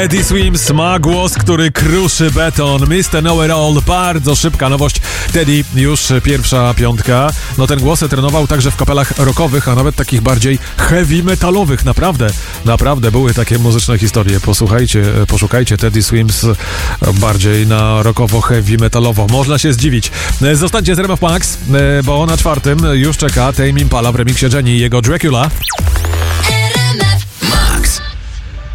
Teddy Swims ma głos, który kruszy beton. Mr. Know-It-All, bardzo szybka nowość. Teddy, już pierwsza piątka. No ten głos trenował także w kapelach rockowych, a nawet takich bardziej heavy metalowych. Naprawdę były takie muzyczne historie. Posłuchajcie, poszukajcie Teddy Swims bardziej na rockowo, heavy metalowo. Można się zdziwić. Zostańcie z RMF Max, bo na czwartym już czeka Tame Impala w remiksie Jenny i jego Dracula.